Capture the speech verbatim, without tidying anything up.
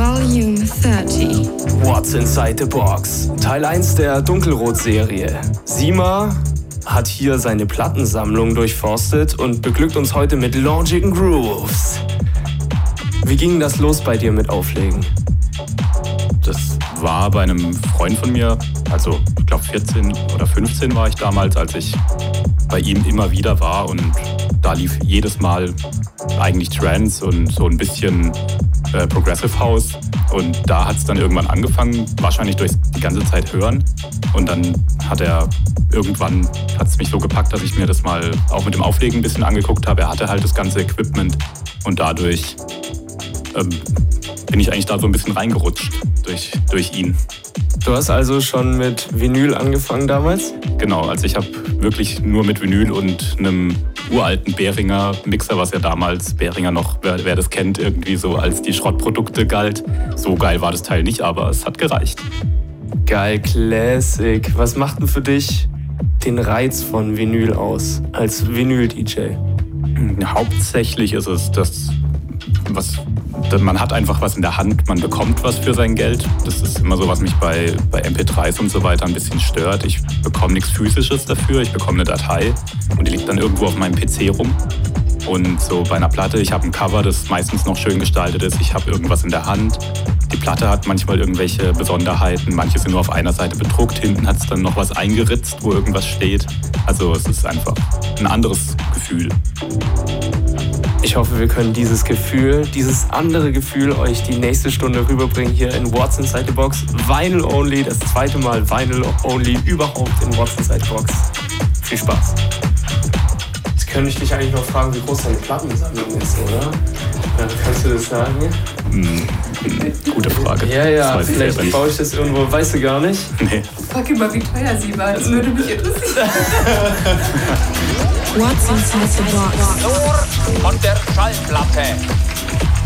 Volume thirty. What's Inside the Box? Teil eins der Dunkelrot-Serie. Sima hat hier seine Plattensammlung durchforstet und beglückt uns heute mit Logic and Grooves. Wie ging das los bei dir mit Auflegen? Das war bei einem Freund von mir, also ich glaube vierzehn oder fünfzehn war ich damals, als ich bei ihm immer wieder war, und da lief jedes Mal eigentlich Trance und so ein bisschen äh, Progressive House, und da hat es dann irgendwann angefangen, wahrscheinlich durch die ganze Zeit hören, und dann hat er irgendwann, hat es mich so gepackt, dass ich mir das mal auch mit dem Auflegen ein bisschen angeguckt habe. Er hatte halt das ganze Equipment und dadurch ähm, bin ich eigentlich da so ein bisschen reingerutscht durch, durch ihn. Du hast also schon mit Vinyl angefangen damals? Genau, also ich habe wirklich nur mit Vinyl und einem uralten Behringer Mixer, was ja damals, Behringer noch, wer, wer das kennt, irgendwie so als die Schrottprodukte galt. So geil war das Teil nicht, aber es hat gereicht. Geil, Classic. Was macht denn für dich den Reiz von Vinyl aus, als Vinyl-D J? Hauptsächlich ist es das, was... Man hat einfach was in der Hand, man bekommt was für sein Geld. Das ist immer so, was mich bei, bei M P drei s und so weiter ein bisschen stört. Ich bekomme nichts Physisches dafür, ich bekomme eine Datei und die liegt dann irgendwo auf meinem P C rum. Und so bei einer Platte, ich habe ein Cover, das meistens noch schön gestaltet ist, ich habe irgendwas in der Hand. Die Platte hat manchmal irgendwelche Besonderheiten, manche sind nur auf einer Seite bedruckt, hinten hat es dann noch was eingeritzt, wo irgendwas steht. Also es ist einfach ein anderes Gefühl. Ich hoffe, wir können dieses Gefühl, dieses andere Gefühl euch die nächste Stunde rüberbringen hier in What's Inside the Box. Vinyl Only, das zweite Mal Vinyl Only überhaupt in What's Inside the Box. Viel Spaß. Jetzt könnte ich dich eigentlich noch fragen, wie groß deine Plattensammlung ist, oder? Ja, kannst du das sagen? Hm, gute Frage. Ja, ja, vielleicht baue ich das irgendwo, weißt du gar nicht? Nee. Frag ihn mal, wie teuer sie war, das würde mich interessieren. What's Inside the Box? Nur von der Schallplatte.